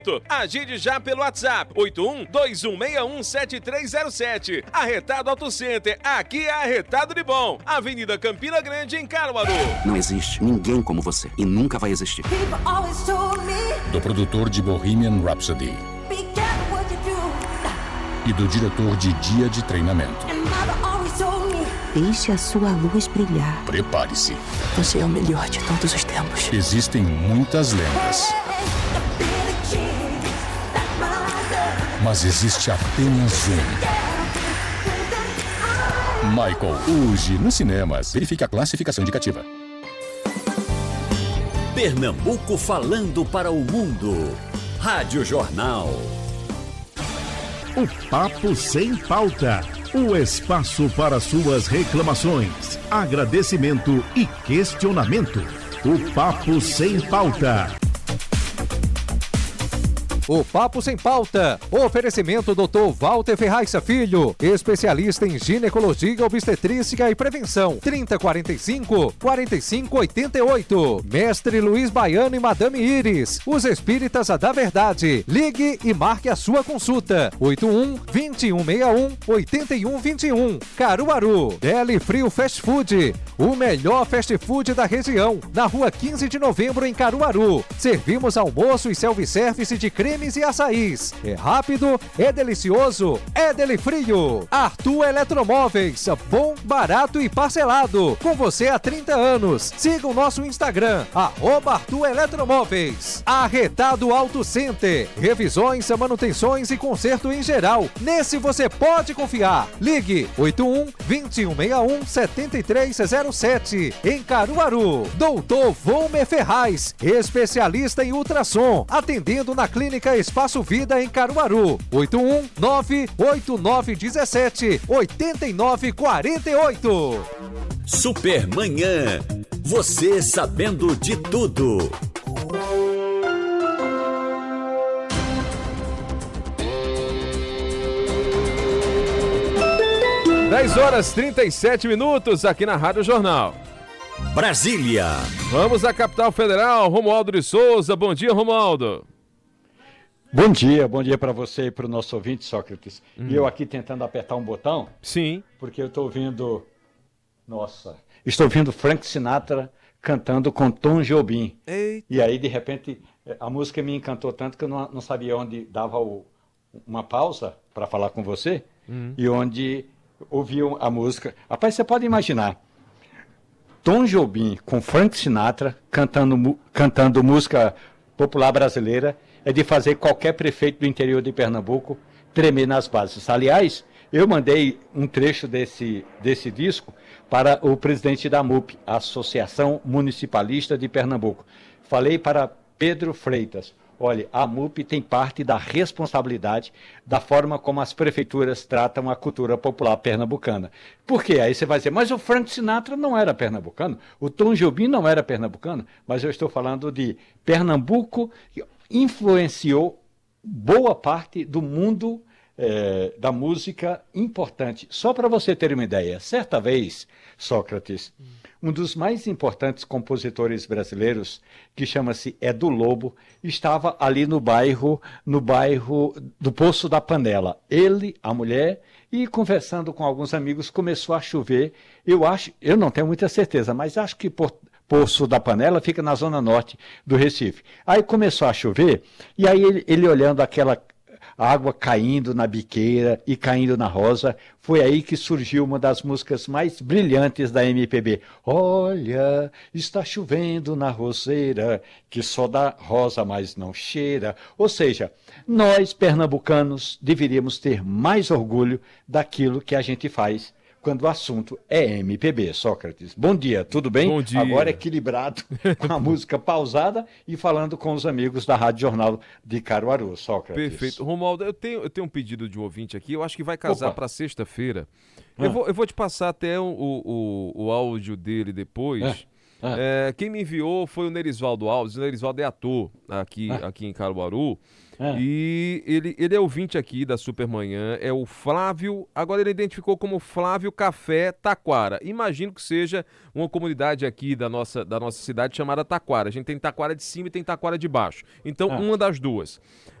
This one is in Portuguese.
Agende já pelo WhatsApp 81-2161-7307. Arretado Auto Center, aqui é arretado de bom. Avenida Campina Grande, em Caruaru. Não existe ninguém como você e nunca vai existir. Do produtor de Bohemian Rhapsody e do diretor de Dia de Treinamento. Deixe a sua luz brilhar. Prepare-se. Você é o melhor de todos os tempos. Existem muitas lendas, mas existe apenas um. Michael, hoje nos cinemas. Verifique a classificação indicativa. Pernambuco falando para o mundo. Rádio Jornal. O Papo Sem Pauta. O espaço para suas reclamações, agradecimento e questionamento. O Papo Sem Pauta. O Papo Sem Pauta. Oferecimento Dr. Walter Ferraz Filho, especialista em ginecologia, obstetrícia e prevenção. 3045-4588. Mestre Luiz Baiano e Madame Iris, os espíritas da verdade. Ligue e marque a sua consulta. 81-2161-8121. Caruaru. Deli Frio Fast Food, o melhor fast food da região. Na rua 15 de novembro, em Caruaru. Servimos almoço e self-service de cremes e açaís. É rápido, é delicioso, é Deli Frio. Arthur Eletromóveis, bom, barato e parcelado. Com você há 30 anos. Siga o nosso Instagram, @Arthur Eletromóveis. Arretado Auto Center, revisões, manutenções e conserto em geral. Nesse você pode confiar. Ligue 81-2161-7307. Em Caruaru. Doutor Volmer Ferraz, especialista em ultrassom, atendendo na Clínica Espaço Vida, em Caruaru. 81-98917-8948. Supermanhã. Você sabendo de tudo. Dez horas 37 minutos aqui na Rádio Jornal. Brasília. Vamos à capital federal. Romualdo de Souza. Bom dia, Romualdo. Bom dia para você e para o nosso ouvinte, Sócrates. E eu aqui tentando apertar um botão. Sim. Porque eu estou ouvindo... Estou ouvindo Frank Sinatra cantando com Tom Jobim. Eita. E aí, de repente, a música me encantou tanto que eu não sabia onde dava uma pausa para falar com você e onde ouviam a música. Rapaz, você pode imaginar. Tom Jobim com Frank Sinatra cantando música popular brasileira é de fazer qualquer prefeito do interior de Pernambuco tremer nas bases. Aliás, eu mandei um trecho desse disco para o presidente da MUP, a Associação Municipalista de Pernambuco. Falei para Pedro Freitas, olha, a MUP tem parte da responsabilidade da forma como as prefeituras tratam a cultura popular pernambucana. Por quê? Aí você vai dizer, mas o Frank Sinatra não era pernambucano, o Tom Jobim não era pernambucano, mas eu estou falando de Pernambuco, influenciou boa parte do mundo da música importante. Só para você ter uma ideia, certa vez, Sócrates, um dos mais importantes compositores brasileiros, que chama-se Edu Lobo, estava ali no bairro do Poço da Panela. Ele, a mulher, e conversando com alguns amigos, começou a chover. Eu não tenho muita certeza, mas acho que Poço da Panela fica na zona norte do Recife. Aí começou a chover, e aí ele olhando aquela água caindo na biqueira e caindo na rosa, foi aí que surgiu uma das músicas mais brilhantes da MPB. Olha, está chovendo na roseira, que só dá rosa, mas não cheira. Ou seja, nós, pernambucanos, deveríamos ter mais orgulho daquilo que a gente faz quando o assunto é MPB, Sócrates. Bom dia, tudo bem? Bom dia. Agora equilibrado, com a música pausada e falando com os amigos da Rádio Jornal de Caruaru, Sócrates. Perfeito. Romualdo, eu tenho um pedido de um ouvinte aqui, eu acho que vai casar para sexta-feira. Eu vou te passar até o áudio dele depois. Quem me enviou foi o Nerisvaldo Alves. O Nerisvaldo é ator aqui em Caruaru. E ele é ouvinte aqui da Supermanhã, é o Flávio, agora ele identificou como Flávio Café Taquara. Imagino que seja uma comunidade aqui da nossa cidade chamada Taquara. A gente tem Taquara de cima e tem Taquara de baixo. Então, uma das duas.